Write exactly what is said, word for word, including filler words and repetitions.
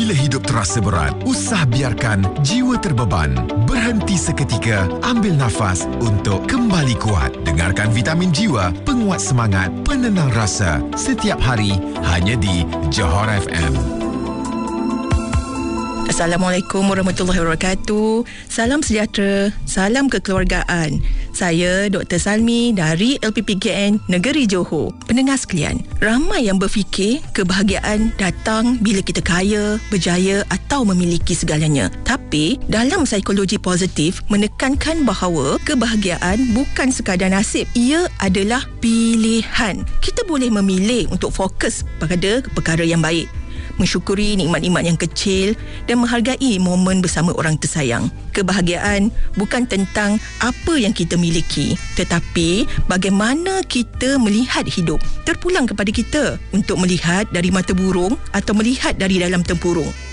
Bila hidup terasa berat, usah biarkan jiwa terbeban. Berhenti seketika, ambil nafas untuk kembali kuat. Dengarkan Vitamin Jiwa, penguat semangat, penenang rasa. Setiap hari, hanya di Johor F M. Assalamualaikum warahmatullahi wabarakatuh. Salam sejahtera, salam kekeluargaan. Saya Doktor Salmi dari L P P K N Negeri Johor. Pendengar sekalian, ramai yang berfikir kebahagiaan datang bila kita kaya, berjaya atau memiliki segalanya. Tapi dalam psikologi positif menekankan bahawa kebahagiaan bukan sekadar nasib, ia adalah pilihan. Kita boleh memilih untuk fokus pada perkara yang baik, mensyukuri nikmat-nikmat yang kecil dan menghargai momen bersama orang tersayang. Kebahagiaan bukan tentang apa yang kita miliki, tetapi bagaimana kita melihat hidup. Terpulang kepada kita untuk melihat dari mata burung atau melihat dari dalam tempurung.